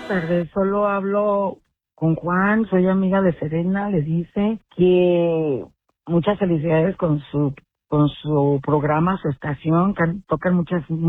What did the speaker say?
buenas tardes. Solo hablo con Juan, soy amiga de Serena. Le dice que muchas felicidades con su programa, su estación, tocan muchas